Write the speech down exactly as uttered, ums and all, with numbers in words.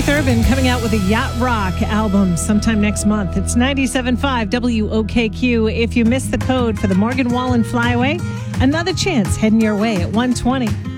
Keith Urban coming out with a Yacht Rock album sometime next month. It's ninety-seven point five W O K Q. If you missed the code for the Morgan Wallen Flyaway, another chance heading your way at one twenty.